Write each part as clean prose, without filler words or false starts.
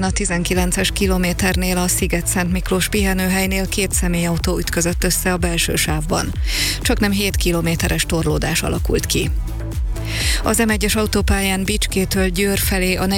a 19-es kilométernél a Sziget-Szent Miklós pihenőhelynél 2 személyautó ütközött össze a belső sávban. Csaknem 7 kilométeres torlódás alakult ki. Az M1-es autópályán Bicskétől Győr felé a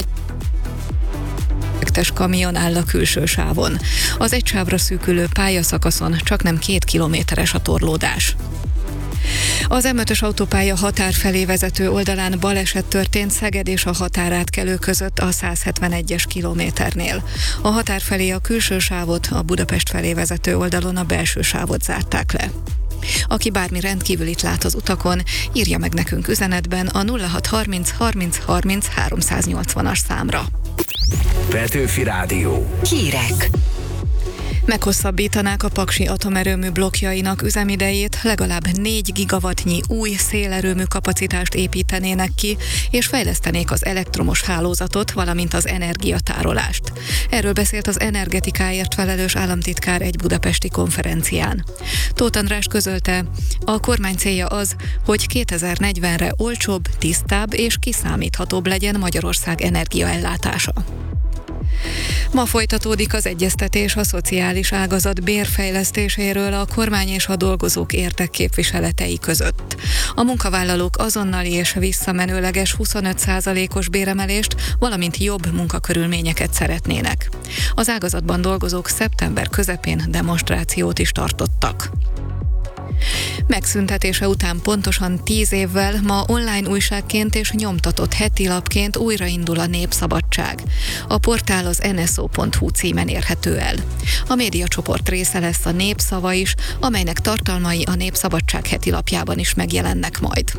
kamion áll a külső sávon. Az egy sávra szűkülő pályaszakaszon csaknem 2 kilométeres a torlódás. Az M5-ös autópálya határ felé vezető oldalán baleset történt Szeged és a határátkelő között a 171-es kilométernél. A határ felé a külső sávot, a Budapest felé vezető oldalon a belső sávot zárták le. Aki bármi rendkívülit lát az utakon, írja meg nekünk üzenetben a 0630 30 30 380-as számra. Petőfi Rádió. Hírek. Meghosszabbítanák a Paksi atomerőmű blokkjainak üzemidejét, legalább 4 gigawattnyi új szélerőmű kapacitást építenének ki, és fejlesztenék az elektromos hálózatot, valamint az energiatárolást. Erről beszélt az energetikáért felelős államtitkár egy budapesti konferencián. Tóth András közölte, a kormány célja az, hogy 2040-re olcsóbb, tisztább és kiszámíthatóbb legyen Magyarország energiaellátása. Ma folytatódik az egyeztetés a szociális ágazat bérfejlesztéséről a kormány és a dolgozók érdekképviseletei között. A munkavállalók azonnali és visszamenőleges 25%-os béremelést, valamint jobb munkakörülményeket szeretnének. Az ágazatban dolgozók szeptember közepén demonstrációt is tartottak. Megszüntetése után pontosan 10 évvel ma online újságként és nyomtatott heti lapként újraindul a Népszabadság. A portál az nso.hu címen érhető el. A médiacsoport része lesz a Népszava is, amelynek tartalmai a Népszabadság heti lapjában is megjelennek majd.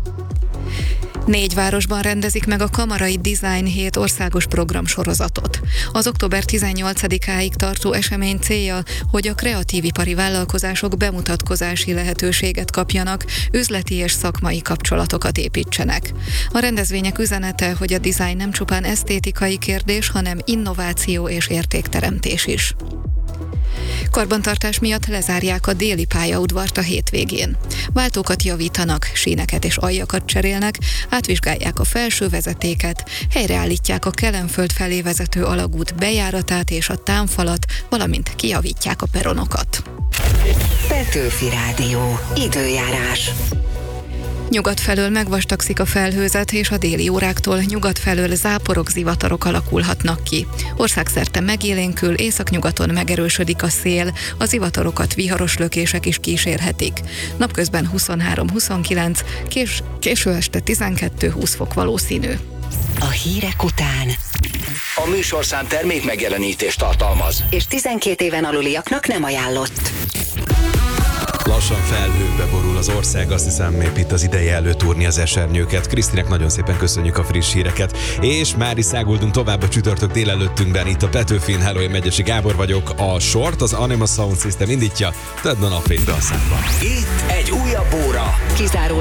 4 városban rendezik meg a Kamarai Design Hét országos programsorozatot. Az október 18-áig tartó esemény célja, hogy a kreatívipari vállalkozások bemutatkozási lehetőséget kapjanak, üzleti és szakmai kapcsolatokat építsenek. A rendezvények üzenete, hogy a design nem csupán esztétikai kérdés, hanem innováció és értékteremtés is. Karbantartás miatt lezárják a déli pályaudvart a hétvégén. Váltókat javítanak, síneket és aljakat cserélnek, átvizsgálják a felső vezetéket, helyreállítják a Kelenföld felé vezető alagút bejáratát és a támfalat, valamint kijavítják a peronokat. Petőfi Rádió. Időjárás. Nyugat felől megvastagszik a felhőzet, és a déli óráktól nyugat felől záporok, zivatarok alakulhatnak ki. Országszerte megélénkül, északnyugaton megerősödik a szél, a zivatarokat viharos lökések is kísérhetik. Napközben 23-29, késő este 12-20 fok valószínű. A hírek után. A műsorszám termék megjelenítést tartalmaz. És 12 éven aluliaknak nem ajánlott. Lassan felhőkbe borul az ország, azt hiszem épp itt az ideje előtúrni az esernyőket. Krisztinek nagyon szépen köszönjük a friss híreket, és már is száguldunk tovább a csütörtök délelőttünkben itt a Petőfin. Hello, én Megyesi Gábor vagyok, a sort az Anima Sound System indítja, tedd a napfénybe a számba. Itt egy újabb óra. Kizárólag